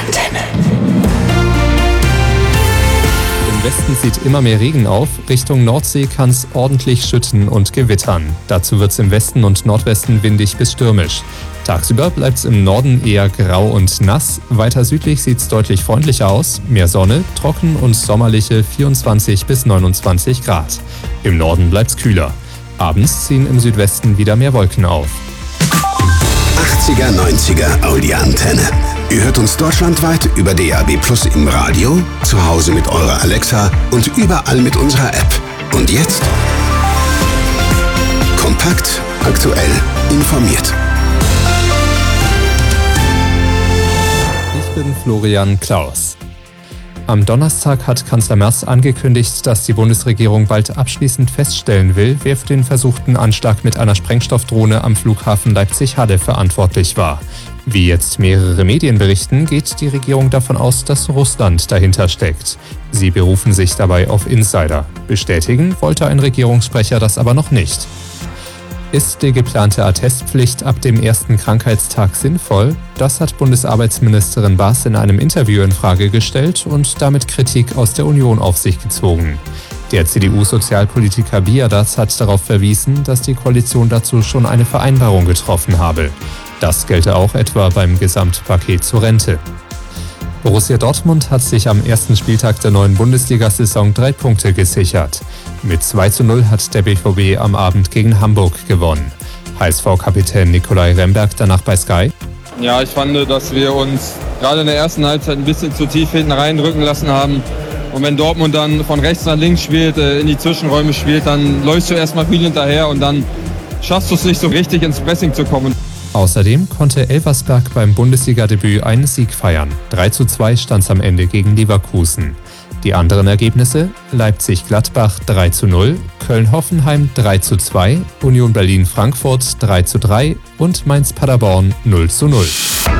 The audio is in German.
Antenne. Im Westen zieht immer mehr Regen auf. Richtung Nordsee kann es ordentlich schütten und gewittern. Dazu wird es im Westen und Nordwesten windig bis stürmisch. Tagsüber bleibt es im Norden eher grau und nass. Weiter südlich sieht es deutlich freundlicher aus. Mehr Sonne, trocken und sommerliche 24 bis 29 Grad. Im Norden bleibt es kühler. Abends ziehen im Südwesten wieder mehr Wolken auf. 80er, 90er Audi Antenne. Ihr hört uns deutschlandweit über DAB+ im Radio, zu Hause mit eurer Alexa und überall mit unserer App. Und jetzt? Kompakt, aktuell, informiert. Ich bin Florian Klaus. Am Donnerstag hat Kanzler Merz angekündigt, dass die Bundesregierung bald abschließend feststellen will, wer für den versuchten Anschlag mit einer Sprengstoffdrohne am Flughafen Leipzig-Halle verantwortlich war. Wie jetzt mehrere Medien berichten, geht die Regierung davon aus, dass Russland dahinter steckt. Sie berufen sich dabei auf Insider. Bestätigen wollte ein Regierungssprecher das aber noch nicht. Ist die geplante Attestpflicht ab dem ersten Krankheitstag sinnvoll? Das hat Bundesarbeitsministerin Baas in einem Interview in Frage gestellt und damit Kritik aus der Union auf sich gezogen. Der CDU-Sozialpolitiker Biadas hat darauf verwiesen, dass die Koalition dazu schon eine Vereinbarung getroffen habe. Das gelte auch etwa beim Gesamtpaket zur Rente. Borussia Dortmund hat sich am ersten Spieltag der neuen Bundesliga-Saison 3 Punkte gesichert. Mit 2:0 hat der BVB am Abend gegen Hamburg gewonnen. HSV-Kapitän Nicolai Remberg danach bei Sky. Ja, ich fand, dass wir uns gerade in der ersten Halbzeit ein bisschen zu tief hinten reindrücken lassen haben. Und wenn Dortmund dann von rechts nach links spielt, in die Zwischenräume spielt, dann läufst du erstmal viel hinterher und dann schaffst du es nicht so richtig ins Pressing zu kommen. Außerdem konnte Elversberg beim Bundesliga-Debüt einen Sieg feiern. 3:2 stand es am Ende gegen Leverkusen. Die anderen Ergebnisse: Leipzig-Gladbach 3:0, Köln-Hoffenheim 3:2, Union Berlin-Frankfurt 3:3 und Mainz-Paderborn 0:0.